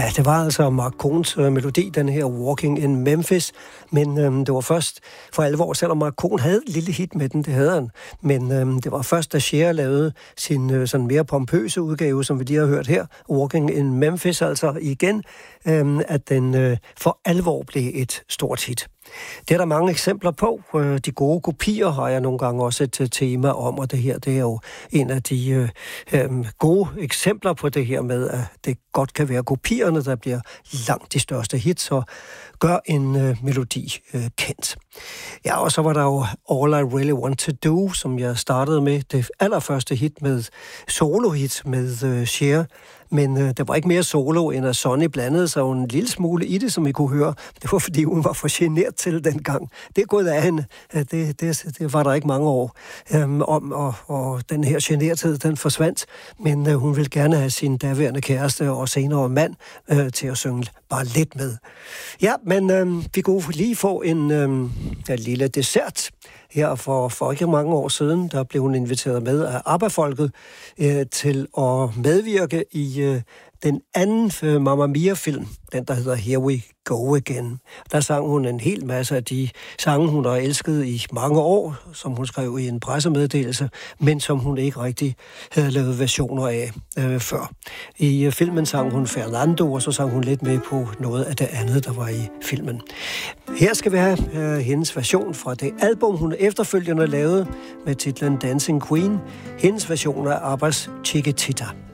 det var altså Marc Cohns melodi, den her Walking in Memphis, men det var først for alvor, selvom Marc Cohn havde et lille hit med den, det havde han, men det var først, da Cher lavede sin sådan mere pompøse udgave, som vi lige har hørt her, Walking in Memphis, altså igen, at den for alvor blev et stort hit. Det er der mange eksempler på. De gode kopier har jeg nogle gange også et tema om, og det her, det er jo en af de gode eksempler på det her med, at det godt kan være kopierne, der bliver langt de største hits, og gør en melodi kendt. Ja, og så var der jo All I Really Want To Do, som jeg startede med, det allerførste hit med solo-hit med Cher. Men der var ikke mere solo, end at Sonny blandede sig en lille smule i det, som I kunne høre. Det var, fordi hun var for genert til dengang. Det er gået af hende. Det var der ikke mange år om, og den her generthed, den forsvandt. Men hun ville gerne have sin daværende kæreste og senere mand til at synge bare lidt med. Ja, men vi kunne lige få en lille dessert. Her for ikke mange år siden, der blev hun inviteret med af ABBA-folket til at medvirke i den anden Mamma Mia-film, den der hedder Here We Go Again. Der sang hun en hel masse af de sange, hun har elsket i mange år, som hun skrev i en pressemeddelelse, men som hun ikke rigtig havde lavet versioner af før. I filmen sang hun Fernando, og så sang hun lidt med på noget af det andet, der var i filmen. Her skal vi have hendes version fra det album, hun efterfølgende lavede med titlen Dancing Queen. Hendes version af Abbas Chiquitita.